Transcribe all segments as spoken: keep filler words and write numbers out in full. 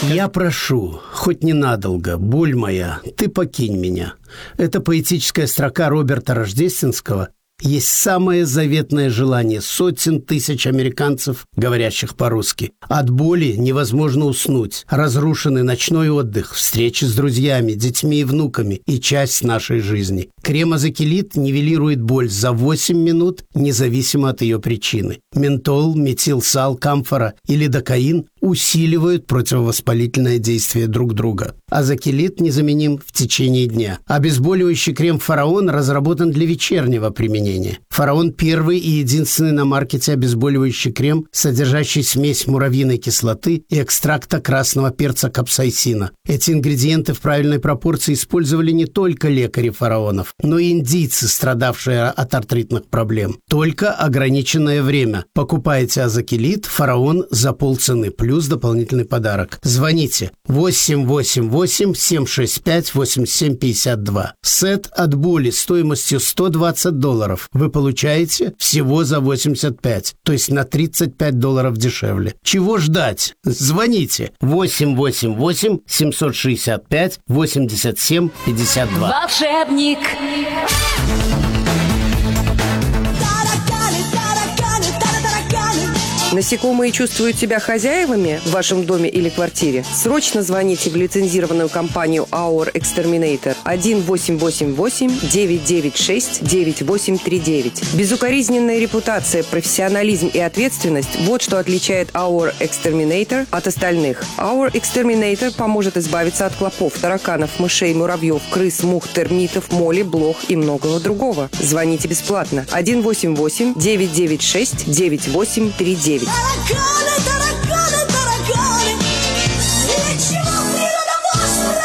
Я прошу, хоть ненадолго, боль моя, ты покинь меня. Это поэтическая строка Роберта Рождественского есть самое заветное желание сотен тысяч американцев, говорящих по-русски. От боли невозможно уснуть. Разрушенный ночной отдых, встречи с друзьями, детьми и внуками и часть нашей жизни. Крем Азакелит нивелирует боль за восемь минут, независимо от ее причины. Ментол, метилсал, камфора и лидокаин усиливают противовоспалительное действие друг друга. Азакелит незаменим в течение дня. Обезболивающий крем «Фараон» разработан для вечернего применения. «Фараон» – первый и единственный на маркете обезболивающий крем, содержащий смесь муравьиной кислоты и экстракта красного перца капсаицина. Эти ингредиенты в правильной пропорции использовали не только лекари фараонов, но и индийцы, страдавшие от артритных проблем. Только ограниченное время. Покупайте Азакелит «Фараон» за полцены, плюс дополнительный подарок. Звоните восемь восемь восемь семь шесть пять восемь семь пять два. Сет от боли стоимостью сто двадцать долларов вы получаете всего за восемьдесят пять, то есть на тридцать пять долларов дешевле. Чего ждать? Звоните восемь восемь восемь семь шесть пять восемьдесят семь пятьдесят два. Волшебник. Насекомые чувствуют себя хозяевами в вашем доме или квартире? Срочно звоните в лицензированную компанию Our Exterminator один восемь восемь восемь девять девять шесть девять восемь три девять. Безукоризненная репутация, профессионализм и ответственность – вот что отличает Our Exterminator от остальных. Our Exterminator поможет избавиться от клопов, тараканов, мышей, муравьев, крыс, мух, термитов, моли, блох и многого другого. Звоните бесплатно один восемь восемь девять девять шесть девять восемь три девять. Тараканы, тараканы, тараканы, для чего природа вас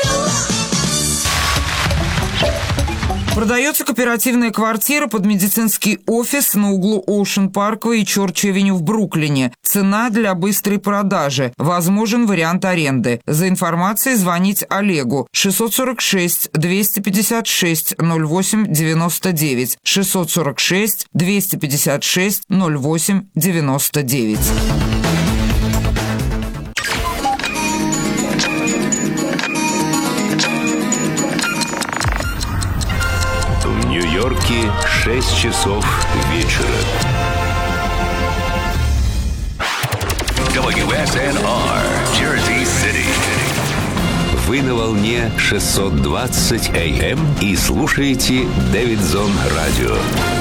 произвела? Продается кооперативная квартира под медицинский офис на углу Оушен Парквей и Чорч-Авеню в Бруклине. Цена для быстрой продажи. Возможен вариант аренды. За информацией звонить Олегу шестьсот сорок шесть двести пятьдесят шесть ноль восемь девяносто девять шестьсот сорок шесть двести пятьдесят шесть ноль восемь девяносто девять. В Нью-Йорке шесть часов вечера. дабл ю эс эн ар, Jersey City. Вы на волне шестьсот двадцать эй эм и слушаете Дэвидсон Радио.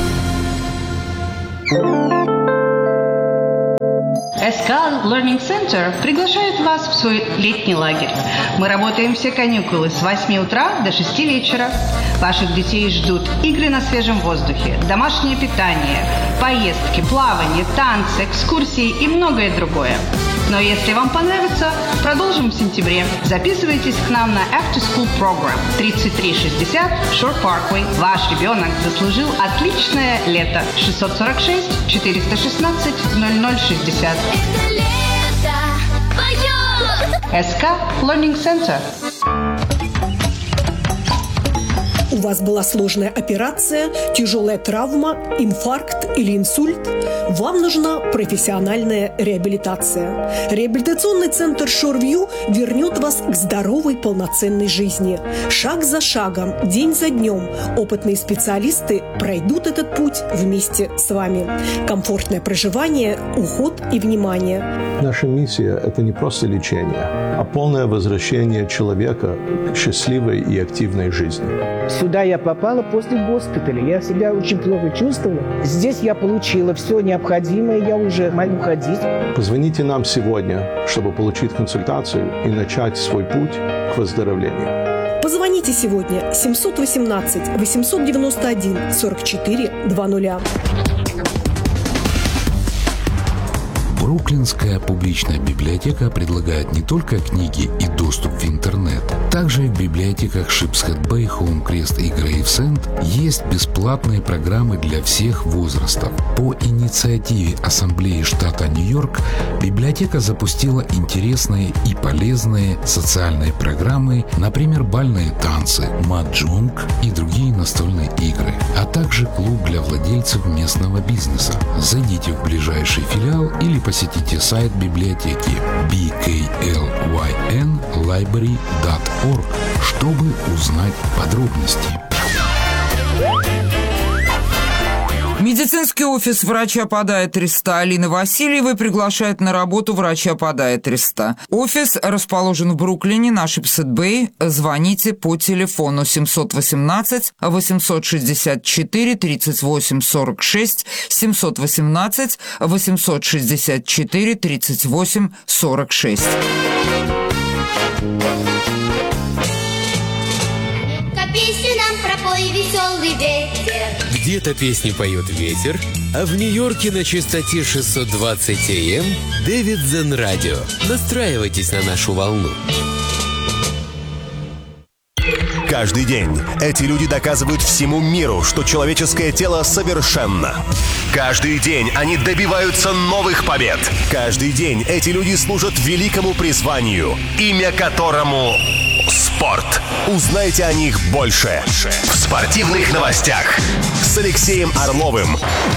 эс ка Learning Center приглашает вас в свой летний лагерь. Мы работаем все каникулы с восьми утра до шести вечера. Ваших детей ждут игры на свежем воздухе, домашнее питание, поездки, плавание, танцы, экскурсии и многое другое. Но если вам понравится, продолжим в сентябре. Записывайтесь к нам на After School Program тридцать три шестьдесят Shore Parkway. Ваш ребенок заслужил отличное лето. шестьсот сорок шесть четыреста шестнадцать ноль ноль шестьдесят. Это лето поет! эс ка Learning Center. У вас была сложная операция, тяжелая травма, инфаркт или инсульт? Вам нужна профессиональная реабилитация. Реабилитационный центр Shoreview вернет вас к здоровой полноценной жизни. Шаг за шагом, день за днем опытные специалисты пройдут этот путь вместе с вами. Комфортное проживание, уход и внимание. Наша миссия – это не просто лечение, а полное возвращение человека к счастливой и активной жизни. Сюда я попала после госпиталя. Я себя очень плохо чувствовала. Здесь я получила все необходимое. Я уже могу ходить. Позвоните нам сегодня, чтобы получить консультацию и начать свой путь к выздоровлению. Позвоните сегодня семь один восемь восемь девять один сорок четыре двадцать. Бруклинская публичная библиотека предлагает не только книги и доступ в интернет. Также в библиотеках Шипсхед-Бэй, Хоум-Крест и Грейвсенд есть бесплатные программы для всех возрастов. По инициативе Ассамблеи штата Нью-Йорк библиотека запустила интересные и полезные социальные программы, например, бальные танцы, маджонг и другие настольные игры, а также клуб для владельцев местного бизнеса. Зайдите в ближайший филиал или посетите сайт библиотеки би кей эл вай library точка org, чтобы узнать подробности. Медицинский офис врача подиатриста Алины Васильевой приглашает на работу врача подиатриста. Офис расположен в Бруклине на Шипсет-Бэй. Звоните по телефону семь один восемь восемь шесть четыре тридцать восемь сорок шесть, семь один восемь восемь шесть четыре тридцать восемь сорок шесть. Песню нам пропой, веселый ветер. Где-то песни поет ветер, а в Нью-Йорке на частоте шестьсот двадцать эй эм Дэвид Зен Радио. Настраивайтесь на нашу волну. Каждый день эти люди доказывают всему миру, что человеческое тело совершенно. Каждый день они добиваются новых побед. Каждый день эти люди служат великому призванию, имя которому спорт. Узнайте о них больше в спортивных новостях с Алексеем Орловым.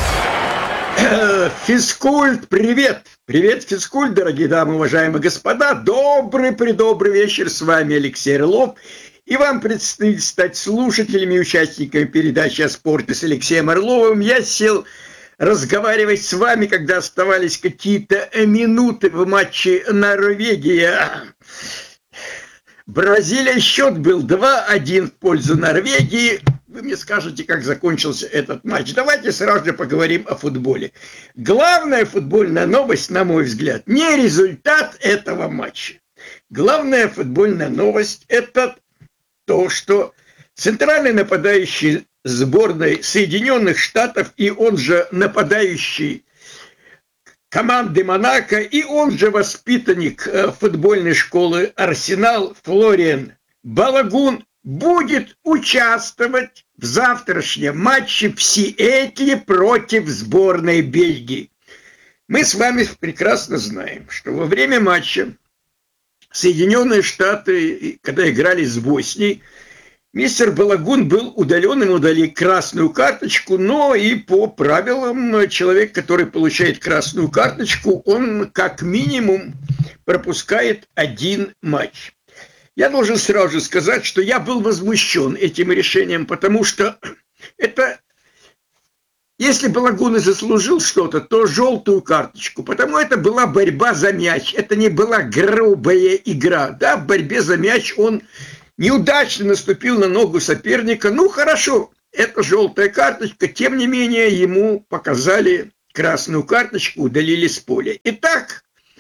Физкульт, привет! Привет, физкульт, дорогие дамы, уважаемые господа. Добрый-предобрый вечер, с вами Алексей Орлов. И вам предстоит стать слушателями и участниками передачи о спорте с Алексеем Орловым. Я сел разговаривать с вами, когда оставались какие-то минуты в матче Норвегия. Бразилия, счет был два один в пользу Норвегии. Вы мне скажете, как закончился этот матч. Давайте сразу же поговорим о футболе. Главная футбольная новость, на мой взгляд, не результат этого матча. Главная футбольная новость – это то, что центральный нападающий сборной Соединенных Штатов и он же нападающий команды Монако и он же воспитанник футбольной школы «Арсенал» Флориан Балагун будет участвовать в завтрашнем матче в Сиэтле против сборной Бельгии. Мы с вами прекрасно знаем, что во время матча Соединенные Штаты, когда играли с Боснией, мистер Балагун был удален, ему дали красную карточку, но и по правилам человек, который получает красную карточку, он как минимум пропускает один матч. Я должен сразу же сказать, что я был возмущен этим решением, потому что это, если Балагун и заслужил что-то, то желтую карточку, потому это была борьба за мяч, это не была грубая игра. Да, в борьбе за мяч он неудачно наступил на ногу соперника, ну хорошо, это желтая карточка, тем не менее ему показали красную карточку, удалили с поля. Итак,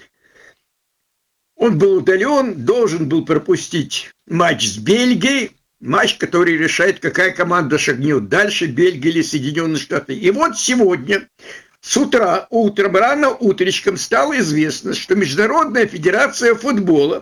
он был удален, должен был пропустить матч с Бельгией, матч, который решает, какая команда шагнет дальше, Бельгия или Соединенные Штаты. И вот сегодня, с утра, утром, рано утречком стало известно, что Международная федерация футбола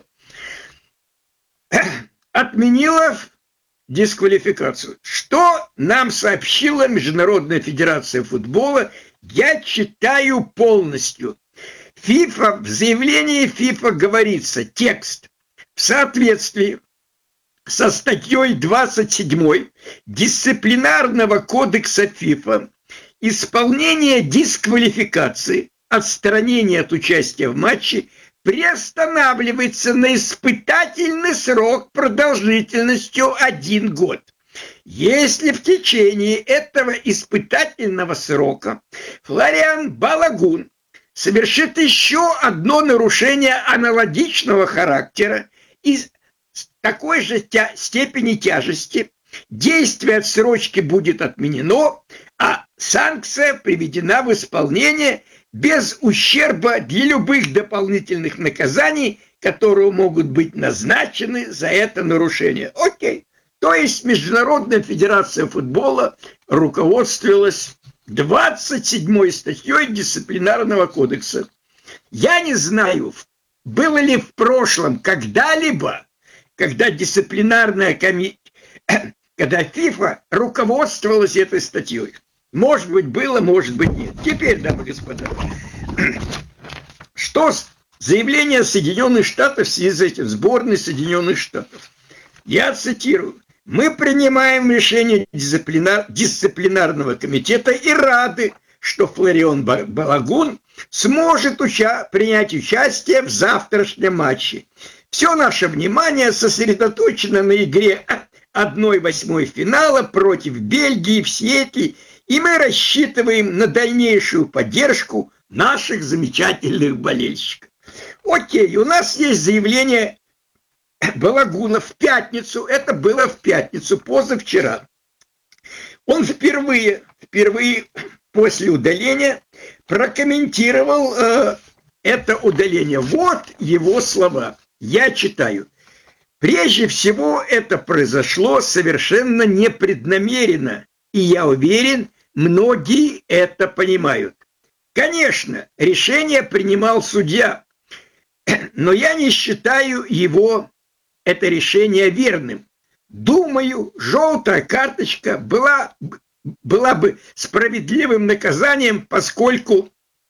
отменила дисквалификацию. Что нам сообщила Международная федерация футбола, я читаю полностью. ФИФА, в заявлении ФИФА говорится, текст, в соответствии со статьей двадцать седьмой Дисциплинарного кодекса ФИФА исполнение дисквалификации, отстранение от участия в матче приостанавливается на испытательный срок продолжительностью один год. Если в течение этого испытательного срока Флориан Балагун совершит еще одно нарушение аналогичного характера и такой же тя- степени тяжести, действие отсрочки будет отменено, а санкция приведена в исполнение без ущерба для любых дополнительных наказаний, которые могут быть назначены за это нарушение. Окей. То есть Международная федерация футбола руководствовалась двадцать седьмой статьей Дисциплинарного кодекса. Я не знаю, было ли в прошлом когда-либо, когда дисциплинарная комиссия, когда ФИФА руководствовалась этой статьей. Может быть, было, может быть, нет. Теперь, дамы и господа, что заявление Соединенных Штатов в связи с этим, сборной Соединенных Штатов. Я цитирую. Мы принимаем решение дисциплинар... дисциплинарного комитета и рады, что Флориан Балагун сможет уча... принять участие в завтрашнем матче. Все наше внимание сосредоточено на игре одной восьмой финала против Бельгии в Сиэтле, и мы рассчитываем на дальнейшую поддержку наших замечательных болельщиков. Окей, у нас есть заявление Балагуна в пятницу, это было в пятницу, позавчера. Он впервые, впервые после удаления прокомментировал э, это удаление. Вот его слова. Я читаю. Прежде всего, это произошло совершенно непреднамеренно, и я уверен, многие это понимают. Конечно, решение принимал судья, но я не считаю его, это решение, верным. Думаю, желтая карточка была, была бы справедливым наказанием, поскольку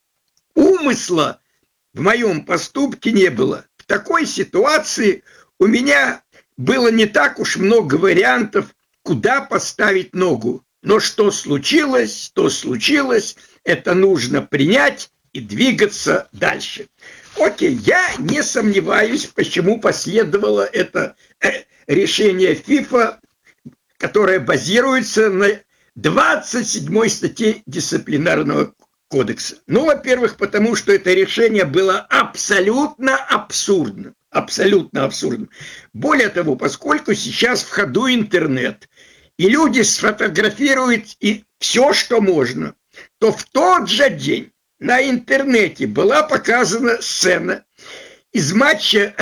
умысла в моем поступке не было. В такой ситуации у меня было не так уж много вариантов, куда поставить ногу. Но что случилось, то случилось. Это нужно принять и двигаться дальше. Окей, я не сомневаюсь, почему последовало это решение ФИФА, которое базируется на двадцать седьмой статье дисциплинарного кодекса. Ну, во-первых, потому что это решение было абсолютно абсурдным. Абсолютно абсурдным. Более того, поскольку сейчас в ходу интернет, и люди сфотографируют и все, что можно, то в тот же день на интернете была показана сцена из матча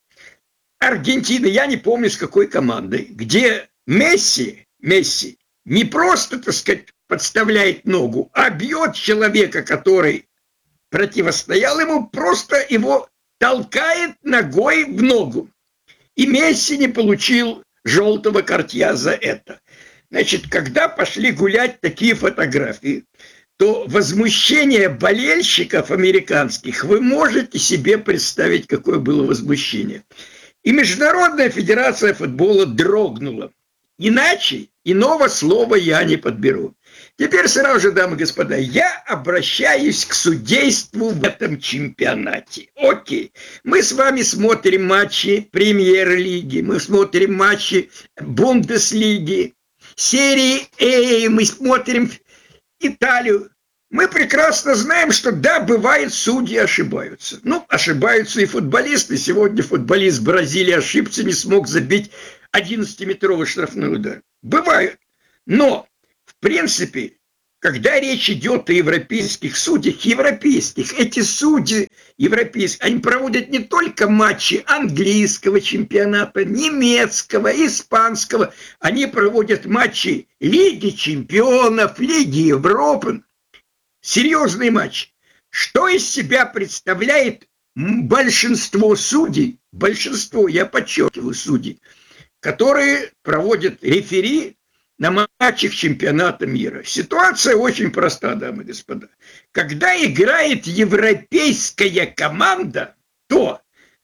Аргентины, я не помню с какой командой, где Месси, Месси не просто, так сказать, подставляет ногу, а бьет человека, который противостоял ему, просто его толкает ногой в ногу. И Месси не получил желтого картья за это. Значит, когда пошли гулять такие фотографии, то возмущение болельщиков американских, вы можете себе представить, какое было возмущение. И Международная федерация футбола дрогнула. Иначе иного слова я не подберу. Теперь сразу же, дамы и господа, я обращаюсь к судейству в этом чемпионате. Окей, мы с вами смотрим матчи премьер-лиги, мы смотрим матчи Бундеслиги, серии А, мы смотрим Италию. Мы прекрасно знаем, что да, бывает, судьи ошибаются. Ну, ошибаются и футболисты. Сегодня футболист Бразилии ошибся, не смог забить одиннадцатиметровый штрафной удар. Бывает. Но, в принципе, когда речь идет о европейских судьях, европейских, эти судьи европейские, они проводят не только матчи английского чемпионата, немецкого, испанского, они проводят матчи Лиги чемпионов, Лиги Европы. Серьезный матч. Что из себя представляет большинство судей, большинство, я подчеркиваю, судей, которые проводят рефери на матчах чемпионата мира? Ситуация очень проста, дамы и господа. Когда играет европейская команда, то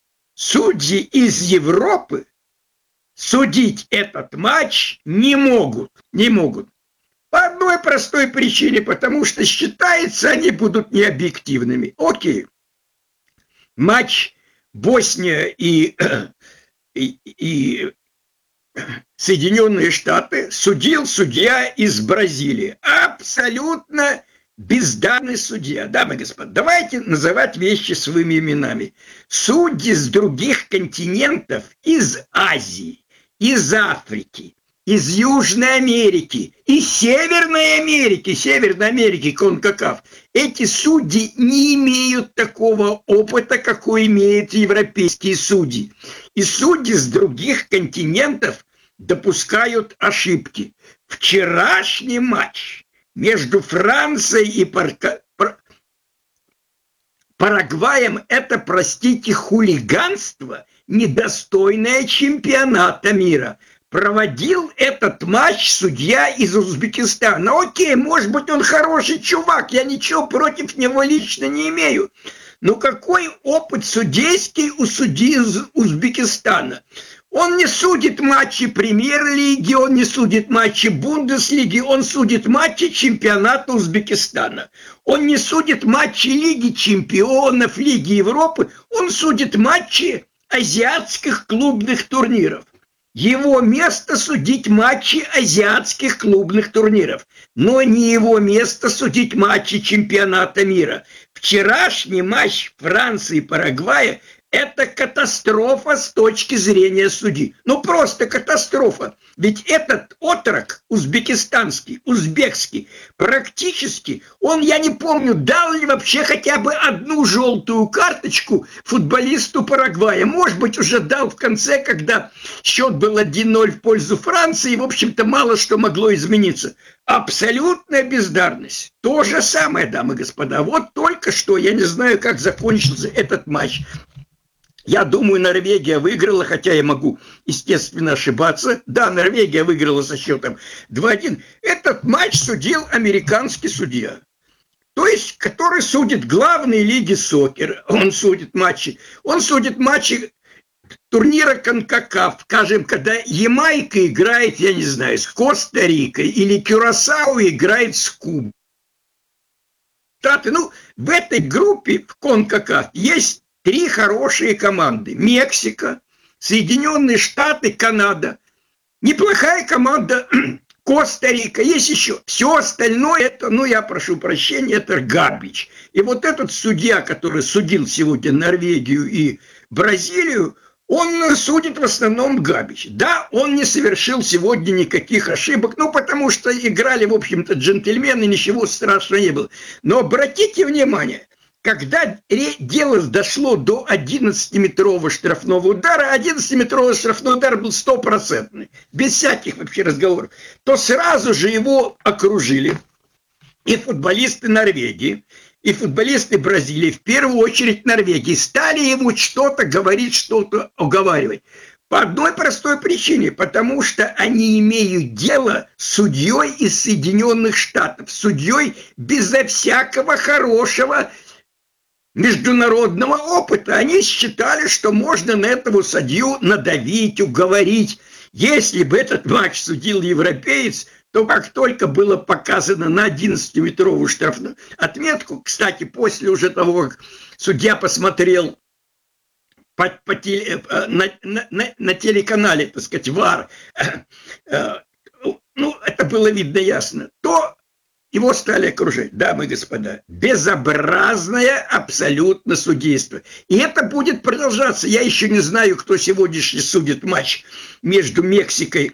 судьи из Европы судить этот матч не могут, не могут. По одной простой причине, потому что считается, они будут необъективными. Окей. Матч Босния и, и, и Соединенные Штаты судил судья из Бразилии. Абсолютно бездарный судья. Дамы и господа, давайте называть вещи своими именами. Судьи с других континентов, из Азии, из Африки, из Южной Америки, из Северной Америки, Северной Америки, конкакаф, эти судьи не имеют такого опыта, какой имеют европейские судьи. И судьи с других континентов допускают ошибки. Вчерашний матч между Францией и Парка... Парагваем – это, простите, хулиганство, недостойное чемпионата мира. Проводил этот матч судья из Узбекистана. Окей, может быть, он хороший чувак, я ничего против него лично не имею. Но какой опыт судейский у судьи из Узбекистана? Он не судит матчи премьер-лиги, он не судит матчи Бундеслиги, он судит матчи чемпионата Узбекистана. Он не судит матчи Лиги чемпионов, Лиги Европы, он судит матчи азиатских клубных турниров. Его место судить матчи азиатских клубных турниров, но не его место судить матчи чемпионата мира. Вчерашний матч Франции и Парагвая – это катастрофа с точки зрения судьи. Ну, просто катастрофа. Ведь этот отрок узбекистанский, узбекский, практически, он, я не помню, дал ли вообще хотя бы одну желтую карточку футболисту Парагвая. Может быть, уже дал в конце, когда счет был один ноль в пользу Франции, и, в общем-то, мало что могло измениться. Абсолютная бездарность. То же самое, дамы и господа. Вот только что, я не знаю, как закончился этот матч. Я думаю, Норвегия выиграла, хотя я могу, естественно, ошибаться. Да, Норвегия выиграла со счетом два один. Этот матч судил американский судья. То есть, который судит главные лиги сокер. Он судит матчи. Он судит матчи турнира Конкакаф. Скажем, когда Ямайка играет, я не знаю, с Коста-Рикой, или Кюрасао играет с Кубой. Ну, в этой группе в Конкакаф есть три хорошие команды. Мексика, Соединенные Штаты, Канада. Неплохая команда Коста-Рика. Есть еще. Все остальное, это, ну, я прошу прощения, это гарбич. И вот этот судья, который судил сегодня Норвегию и Бразилию, он судит в основном гарбич. Да, он не совершил сегодня никаких ошибок, ну, потому что играли, в общем-то, джентльмены, ничего страшного не было. Но обратите внимание, когда дело дошло до одиннадцатиметрового штрафного удара, одиннадцатиметровый штрафной удар был стопроцентный, без всяких вообще разговоров, то сразу же его окружили и футболисты Норвегии, и футболисты Бразилии, в первую очередь Норвегии, стали ему что-то говорить, что-то уговаривать. По одной простой причине, потому что они имеют дело с судьей из Соединенных Штатов, судьей безо всякого хорошего международного опыта. Они считали, что можно на этого судью надавить, уговорить. Если бы этот матч судил европеец, то как только было показано на одиннадцатиметровую штрафную отметку, кстати, после уже того, как судья посмотрел по, по теле, на, на, на телеканале, так сказать, ВАР, ну, это было видно ясно, то его стали окружать. Дамы и господа, безобразное абсолютно судейство. И это будет продолжаться. Я еще не знаю, кто сегодняшний судит матч между Мексикой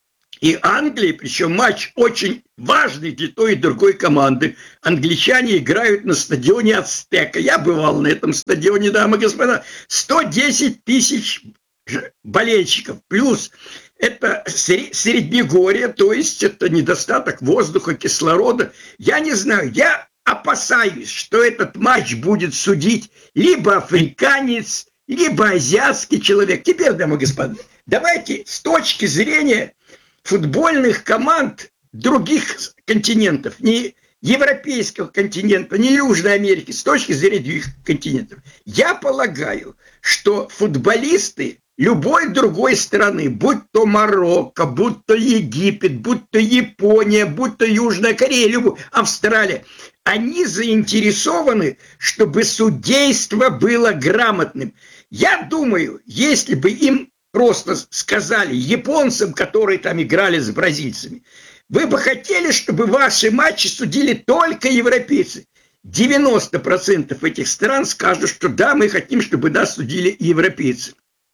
и Англией, причем матч очень важный для той и другой команды. Англичане играют на стадионе Ацтека. Я бывал на этом стадионе, дамы и господа. сто десять тысяч болельщиков. Плюс это среднегорье, то есть это недостаток воздуха, кислорода. Я не знаю, я опасаюсь, что этот матч будет судить либо африканец, либо азиатский человек. Теперь, дамы и господа, давайте с точки зрения футбольных команд других континентов, не европейского континента, не Южной Америки, с точки зрения других континентов, я полагаю, что футболисты любой другой страны, будь то Марокко, будь то Египет, будь то Япония, будь то Южная Корея, любой, Австралия, они заинтересованы, чтобы судейство было грамотным. Я думаю, если бы им просто сказали японцам, которые там играли с бразильцами, вы бы хотели, чтобы ваши матчи судили только европейцы. девяносто процентов этих стран скажут, что да, мы хотим, чтобы нас судили европейцы.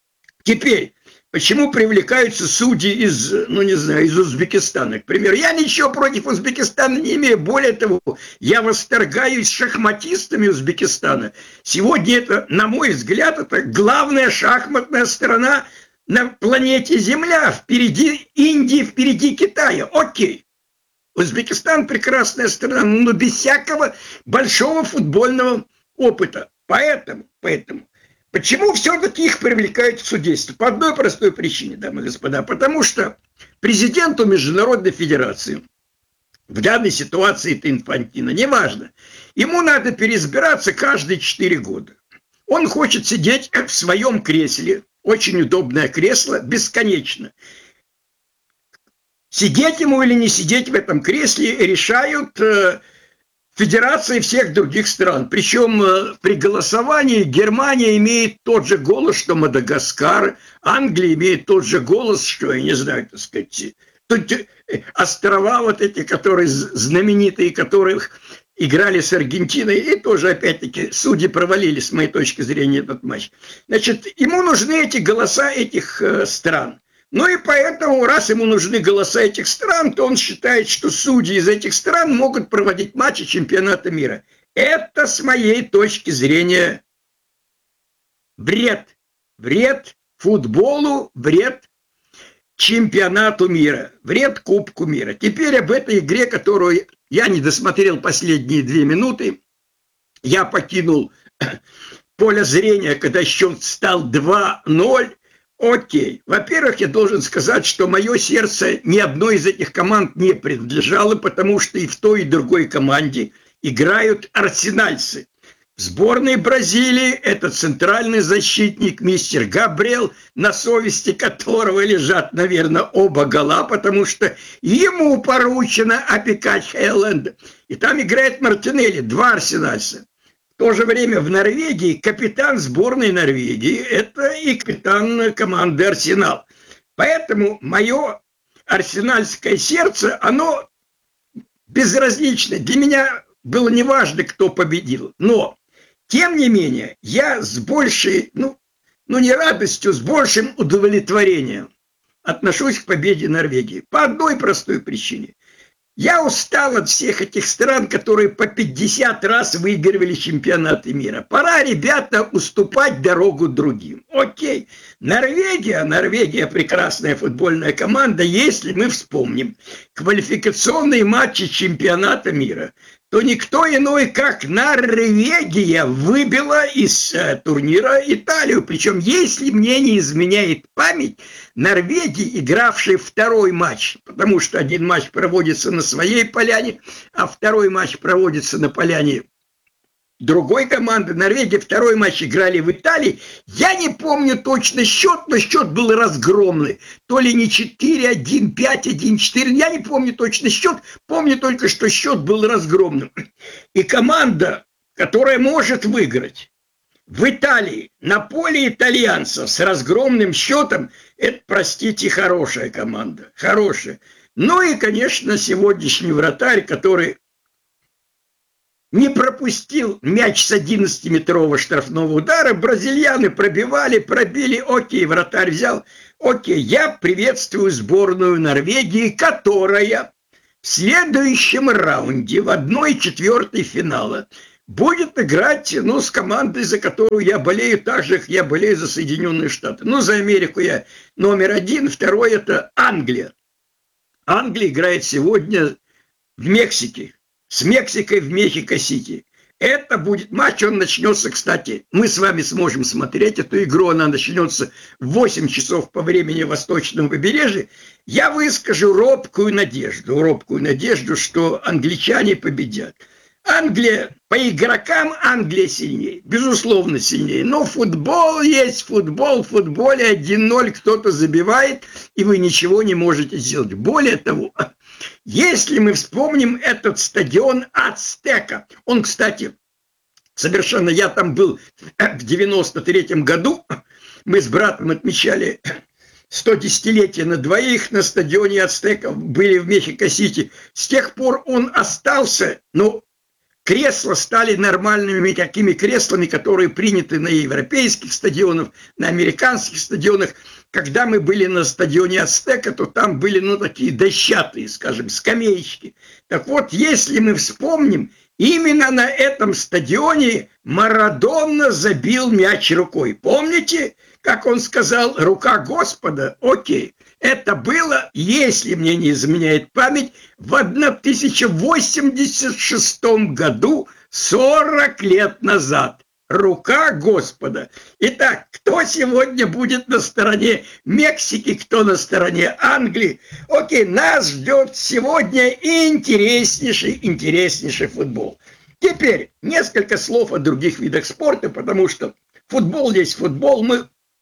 Теперь, почему привлекаются судьи из, ну не знаю, из Узбекистана, к примеру? Я ничего против Узбекистана не имею. Более того, я восторгаюсь шахматистами Узбекистана. Сегодня это, на мой взгляд, это главная шахматная страна на планете Земля. Впереди Индии, впереди Китая. Окей. Узбекистан прекрасная страна, но без всякого большого футбольного опыта. Поэтому, поэтому. Почему все-таки их привлекают в судейство? По одной простой причине, дамы и господа. Потому что президенту Международной Федерации, в данной ситуации это Инфантино, неважно, ему надо переизбираться каждые четыре года. Он хочет сидеть в своем кресле, очень удобное кресло, бесконечно. Сидеть ему или не сидеть в этом кресле решают федерации всех других стран. Причем при голосовании Германия имеет тот же голос, что Мадагаскар, Англия имеет тот же голос, что, я не знаю, так сказать, тут острова вот эти, которые знаменитые, которых играли с Аргентиной, и тоже, опять-таки, судьи провалили, с моей точки зрения, этот матч. Значит, ему нужны эти голоса этих э, стран. Ну и поэтому, раз ему нужны голоса этих стран, то он считает, что судьи из этих стран могут проводить матчи чемпионата мира. Это, с моей точки зрения, вред. Вред футболу, вред чемпионату мира, вред Кубку мира. Теперь об этой игре, которую я не досмотрел последние две минуты. Я покинул поле зрения, когда счет стал два ноль. Окей. Во-первых, я должен сказать, что мое сердце ни одной из этих команд не принадлежало, потому что и в той, и в другой команде играют арсенальцы. В сборной Бразилии это центральный защитник мистер Габриэл, на совести которого лежат, наверное, оба гола, потому что ему поручено опекать Хейленда. И там играет Мартинелли, два арсенальца. В то же время в Норвегии капитан сборной Норвегии – это и капитан команды «Арсенал». Поэтому мое арсенальское сердце, оно безразлично. Для меня было неважно, кто победил. Но, тем не менее, я с большей, ну, ну не радостью, с большим удовлетворением отношусь к победе Норвегии. По одной простой причине. Я устал от всех этих стран, которые по пятьдесят раз выигрывали чемпионаты мира. Пора, ребята, уступать дорогу другим. Окей, Норвегия, Норвегия прекрасная футбольная команда. Если мы вспомним квалификационные матчи чемпионата мира, то никто иной, как Норвегия, выбила из э, турнира Италию. Причем, если мне не изменяет память, Норвегия, игравшая второй матч, потому что один матч проводится на своей поляне, а второй матч проводится на поляне другой команды. Норвегия второй матч играли в Италии. Я не помню точно счет, но счет был разгромный. То ли не четыре один, пять один, четыре. Я не помню точно счет. Помню только, что счет был разгромным. И команда, которая может выиграть в Италии на поле итальянцев с разгромным счетом, это, простите, хорошая команда. Хорошая. Ну и, конечно, сегодняшний вратарь, который не пропустил мяч с одиннадцатиметрового штрафного удара. Бразильяне пробивали, пробили. Окей, вратарь взял. Окей, я приветствую сборную Норвегии, которая в следующем раунде, в одной четвертой финала, будет играть, ну, с командой, за которую я болею, так же, как я болею за Соединенные Штаты. Ну, за Америку я номер один, второй – это Англия. Англия играет сегодня в Мексике. С Мексикой в Мехико-Сити. Это будет матч, он начнется, кстати, мы с вами сможем смотреть эту игру, она начнется в восемь часов по времени Восточного побережья. Я выскажу робкую надежду, робкую надежду, что англичане победят. Англия, по игрокам Англия сильнее, безусловно сильнее, но футбол есть футбол, в футболе один ноль кто-то забивает, и вы ничего не можете сделать. Более того, если мы вспомним этот стадион Ацтека, он, кстати, совершенно, я там был в девяносто третьем году, мы с братом отмечали сто десятилетие на двоих на стадионе Ацтека, были в Мехико-Сити, с тех пор он остался, ну, кресла стали нормальными такими креслами, которые приняты на европейских стадионах, на американских стадионах. Когда мы были на стадионе Ацтека, то там были, ну, такие дощатые, скажем, скамеечки. Так вот, если мы вспомним, именно на этом стадионе Марадона забил мяч рукой. Помните, как он сказал, рука Господа? Окей. Это было, если мне не изменяет память, в тысяча девятьсот восемьдесят шестом году, сорок лет назад. Рука Господа. Итак, кто сегодня будет на стороне Мексики, кто на стороне Англии? Окей, нас ждет сегодня интереснейший, интереснейший футбол. Теперь несколько слов о других видах спорта, потому что футбол есть футбол. Мы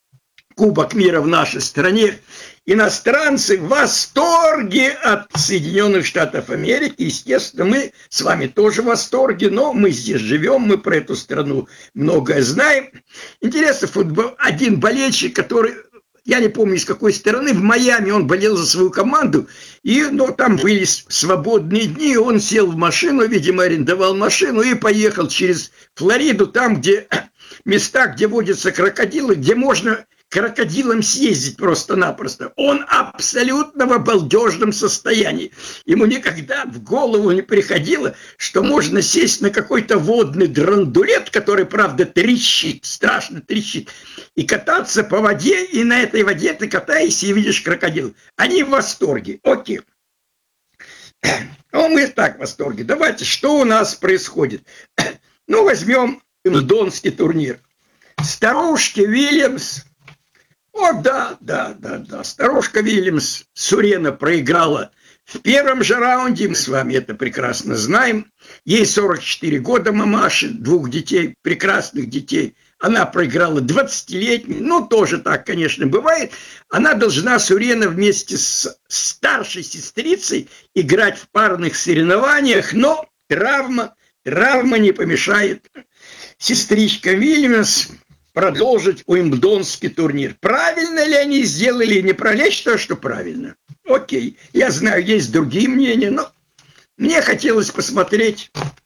Кубок мира в нашей стране. Иностранцы в восторге от Соединенных Штатов Америки. Естественно, мы с вами тоже в восторге, но мы здесь живем, мы про эту страну многое знаем. Интересно, футбол, один болельщик, который, я не помню из какой стороны, в Майами он болел за свою команду, и ну, там были свободные дни, он сел в машину, видимо, арендовал машину и поехал через Флориду, там, где места, где водятся крокодилы, где можно крокодилам съездить просто-напросто. Он абсолютно в обалдежном состоянии. Ему никогда в голову не приходило, что можно сесть на какой-то водный драндулет, который, правда, трещит, страшно трещит, и кататься по воде, и на этой воде ты катаешься и видишь крокодил. Они в восторге. Окей. Ну, мы так в восторге. Давайте, что у нас происходит? Ну, возьмем Уимблдонский турнир. Старушки Вильямс. О, да, да, да, да. Старушка Вильямс Сурена проиграла в первом же раунде. Мы с вами это прекрасно знаем. Ей сорок четыре года, мамаши, двух детей, прекрасных детей. Она проиграла двадцатилетней. Ну, тоже так, конечно, бывает. Она должна, Сурена, вместе с старшей сестрицей играть в парных соревнованиях, но травма, травма не помешает сестричка Вильямс продолжить Уимблдонский турнир. Правильно ли они сделали или неправильно? Я считаю, что правильно. Окей, я знаю, есть другие мнения, но мне хотелось посмотреть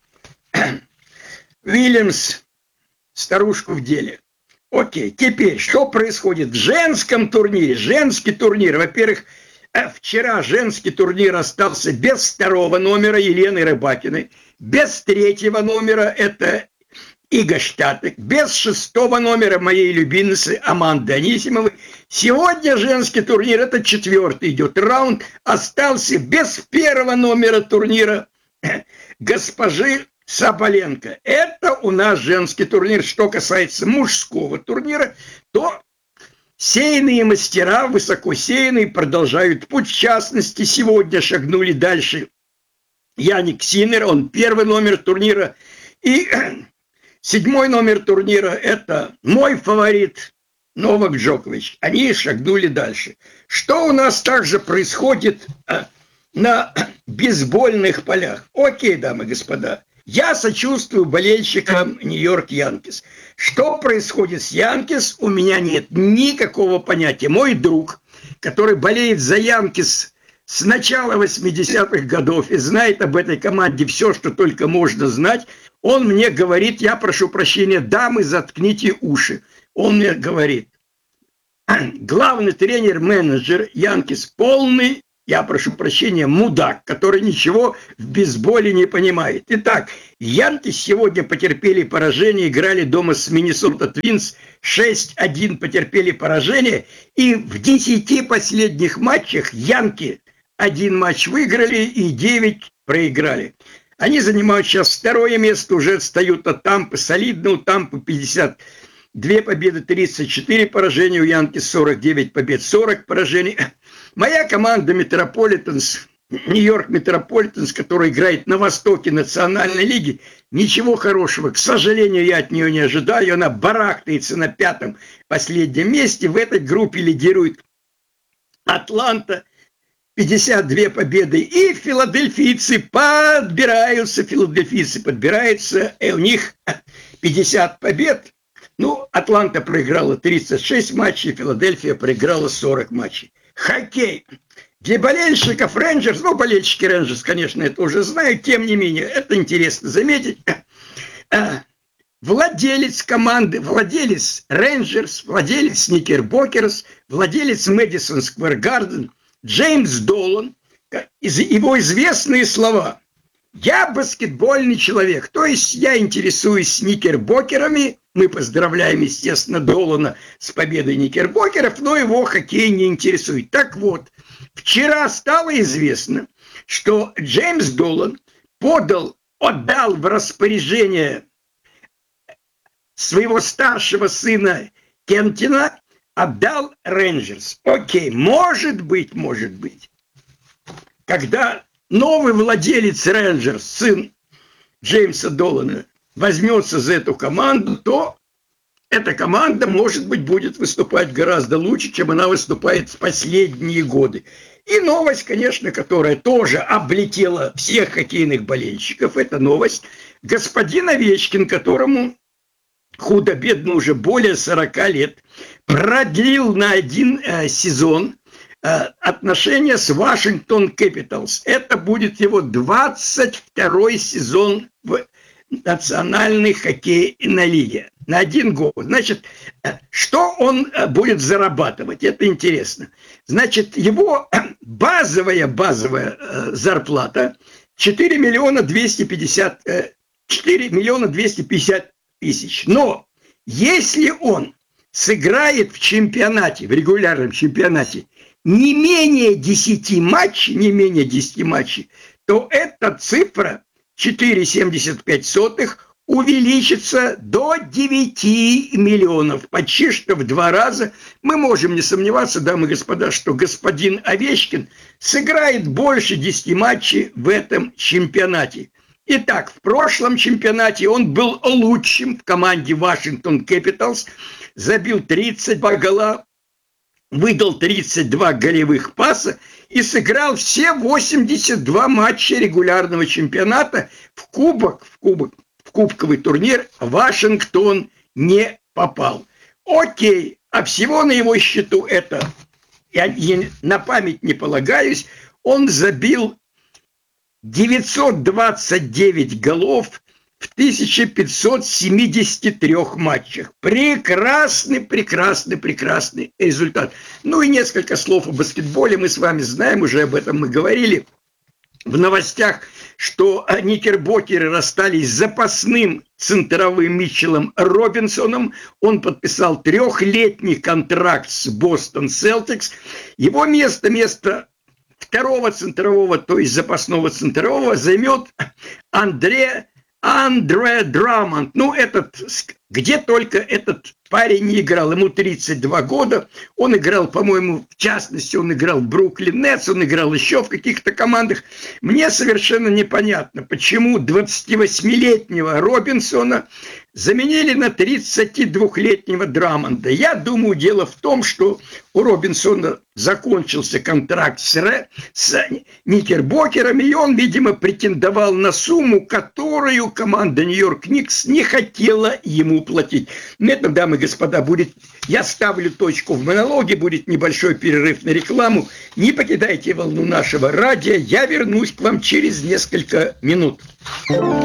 Вильямс, старушку в деле. Окей, теперь, что происходит в женском турнире? Женский турнир, во-первых, вчера женский турнир остался без второго номера Елены Рыбакиной, без третьего номера, это Ига Штатек, без шестого номера моей любимицы Аманды Анисимовой. Сегодня женский турнир, это четвертый идет раунд, остался без первого номера турнира госпожи Соболенко. Это у нас женский турнир. Что касается мужского турнира, то сейные мастера, высокосейные, продолжают путь. В частности, сегодня шагнули дальше Яник Синер, он первый номер турнира. И седьмой номер турнира – это мой фаворит Новак Джокович. Они шагнули дальше. Что у нас также происходит на бейсбольных полях? Окей, дамы и господа. Я сочувствую болельщикам Нью-Йорк Янкис. Что происходит с Янкис, у меня нет никакого понятия. Мой друг, который болеет за Янкис с начала восьмидесятых годов и знает об этой команде все, что только можно знать, он мне говорит, я прошу прощения, дамы, заткните уши. Он мне говорит, главный тренер-менеджер Янкис полный, я прошу прощения, мудак, который ничего в бейсболе не понимает. Итак, Янкис сегодня потерпели поражение, играли дома с Миннесота Твинс, шесть один потерпели поражение, и в десяти последних матчах Янки один матч выиграли и девять проиграли. Они занимают сейчас второе место, уже отстают от Тампы солидно, у Тампы пятьдесят две победы, тридцать четыре поражения, у Янкис сорок девять побед, сорок поражений. Моя команда Метрополитенс, Нью-Йорк Метрополитенс, которая играет на востоке Национальной лиги, ничего хорошего, к сожалению, я от нее не ожидаю. Она барахтается на пятом последнем месте. В этой группе лидирует Атланта, пятьдесят две победы. И филадельфийцы подбираются, филадельфийцы подбираются, и у них пятьдесят побед. Ну, Атланта проиграла тридцать шесть матчей, Филадельфия проиграла сорок матчей. Хоккей. Для болельщиков Рейнджерс, ну, болельщики Рейнджерс, конечно, это уже знают, тем не менее, это интересно заметить. Владелец команды, владелец Рейнджерс, владелец Никербокерс, владелец Мэдисон Сквер Гарден, Джеймс Долан, его известные слова. Я баскетбольный человек, то есть я интересуюсь Никербокерами. Мы поздравляем, естественно, Долана с победой Никербокеров, но его хоккей не интересует. Так вот, вчера стало известно, что Джеймс Долан подал, отдал в распоряжение своего старшего сына Кентина, отдал Рейнджерс. Окей, может быть, может быть, когда новый владелец Рейнджерс, сын Джеймса Долана, возьмется за эту команду, то эта команда, может быть, будет выступать гораздо лучше, чем она выступает в последние годы. И новость, конечно, которая тоже облетела всех хоккейных болельщиков, это новость. Господин Овечкин, которому худо-бедно уже более сорока лет, продлил на один э, сезон э, отношения с Вашингтон Кэпиталс. Это будет его двадцать второй сезон в национальной хоккейной лиге. На один год. Значит, что он будет зарабатывать? Это интересно. Значит, его базовая, базовая зарплата четыре миллиона двести пятьдесят, четыре миллиона двести пятьдесят тысяч. Но если он сыграет в чемпионате, в регулярном чемпионате, не менее десяти матчей, не менее десяти матчей, то эта цифра четыре целых семьдесят пять сотых увеличится до девяти миллионов, почти что в два раза. Мы можем не сомневаться, дамы и господа, что господин Овечкин сыграет больше десяти матчей в этом чемпионате. Итак, в прошлом чемпионате он был лучшим в команде Вашингтон Кэпиталс, забил тридцать два гола, выдал тридцать два голевых паса и сыграл все восемьдесят два матча регулярного чемпионата. В кубок, в кубок, в кубковый турнир Вашингтон не попал. Окей, а всего на его счету это, я на память не полагаюсь, он забил девятьсот двадцать девять голов в тысяча пятьсот семидесяти трёх матчах. Прекрасный, прекрасный, прекрасный результат. Ну и несколько слов о баскетболе. Мы с вами знаем, уже об этом мы говорили в новостях, что никербокеры расстались с запасным центровым Митчеллом Робинсоном. Он подписал трехлетний контракт с Бостон Селтикс. Его место, место второго центрового, то есть запасного центрового, займет Андре Андре Драмонд. Ну, этот, где только этот парень не играл. Ему тридцать два года. Он играл, по-моему, в частности, он играл в Бруклин Нетс, он играл еще в каких-то командах. Мне совершенно непонятно, почему двадцативосьмилетнего Робинсона заменили на тридцатидвухлетнего Драмонда. Я думаю, дело в том, что у Робинсона закончился контракт с, Ре, с никербокерами, и он, видимо, претендовал на сумму, которую команда Нью-Йорк Никс не хотела ему платить. На этом, дамы и господа, будет... Я ставлю точку в монологе, будет небольшой перерыв на рекламу. Не покидайте волну нашего радио, я вернусь к вам через несколько минут.